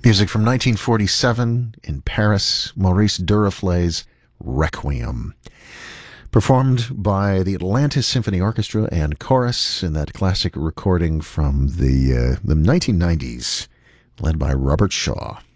Music from 1947 in Paris, Maurice Duruflé's Requiem, performed by the Atlantis Symphony Orchestra and Chorus in that classic recording from the 1990s, led by Robert Shaw.